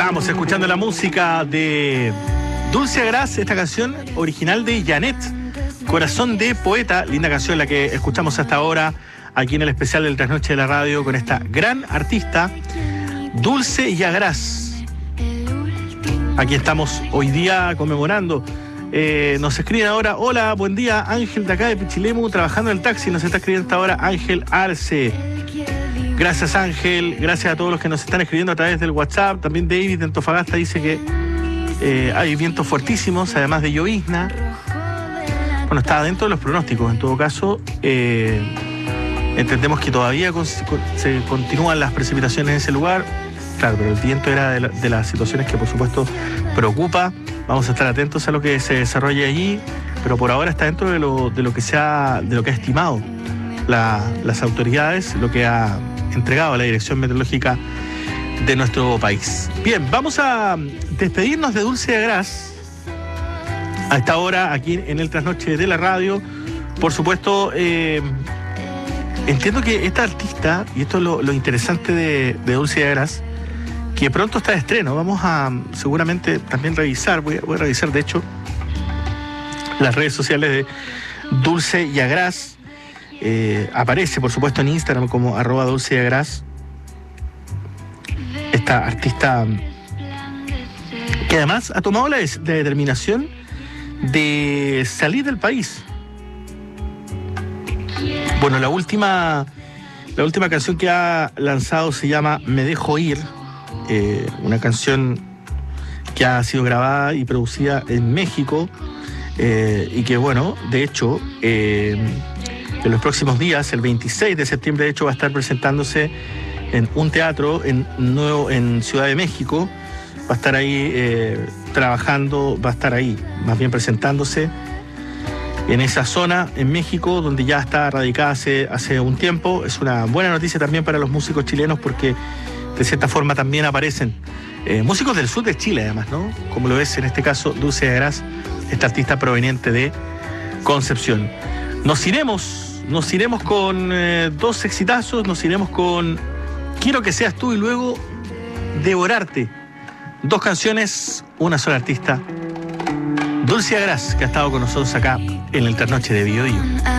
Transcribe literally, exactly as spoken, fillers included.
Estábamos escuchando la música de Dulce Agraz, esta canción original de Janet, Corazón de Poeta, linda canción la que escuchamos hasta ahora aquí en el especial del Trasnoche de la Radio con esta gran artista, Dulce y Agraz. Aquí estamos hoy día conmemorando. Eh, nos escriben ahora, hola, buen día, Ángel de acá de Pichilemu, trabajando en el taxi, nos está escribiendo hasta ahora Ángel Arce. Gracias Ángel, gracias a todos los que nos están escribiendo a través del WhatsApp. También David de Antofagasta dice que eh, hay vientos fuertísimos, además de llovizna. Bueno, está dentro de los pronósticos, en todo caso. Eh, entendemos que todavía con, con, se continúan las precipitaciones en ese lugar. Claro, pero el viento era de, la, de las situaciones que por supuesto preocupa. Vamos a estar atentos a lo que se desarrolle allí, pero por ahora está dentro de lo, de lo que se ha, de lo que ha estimado la, las autoridades, lo que ha entregado a la Dirección Meteorológica de nuestro país. Bien, vamos a despedirnos de Dulce Agraz a esta hora aquí en el Trasnoche de la Radio. Por supuesto, eh, entiendo que esta artista, y esto es lo, lo interesante de, de Dulce Agraz, que pronto está de estreno. Vamos a seguramente también revisar, voy a, voy a revisar de hecho las redes sociales de Dulce y Agraz. Eh, aparece por supuesto en Instagram como arroba Dulce y Agraz, esta artista que además ha tomado la, des- la determinación de salir del país. Bueno, la última la última canción que ha lanzado se llama Me Dejo Ir. Eh, una canción que ha sido grabada y producida en México, eh, y que bueno, de hecho eh, en los próximos días, el veintiséis de septiembre de hecho va a estar presentándose en un teatro en, nuevo, en Ciudad de México. Va a estar ahí eh, trabajando, va a estar ahí más bien presentándose en esa zona en México donde ya está radicada hace, hace un tiempo. Es una buena noticia también para los músicos chilenos porque de cierta forma también aparecen eh, músicos del sur de Chile además, ¿no? Como lo es en este caso Dulce Agraz, esta artista proveniente de Concepción. Nos iremos, nos iremos con eh, dos exitazos, nos iremos con Quiero que seas tú y luego Devorarte. Dos canciones, una sola artista, Dulce Agraz, que ha estado con nosotros acá en el Trasnoche de Biobío.